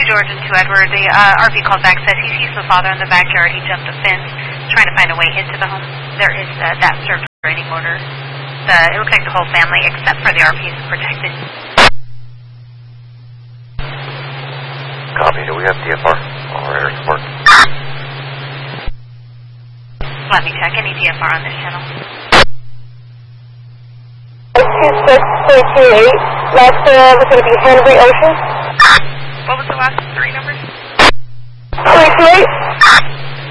George and 2 Edward. The RV called back, says he sees the father in the backyard. He jumped the fence, trying to find a way into the home. There is that served restraining order. It looks like the whole family, except for the RV, is protected. Copy. Do we have DFR or air support? Let me check. Any DFR on this channel? 26328. Last was going to be Henry Ocean. What was the last 3 numbers? 328.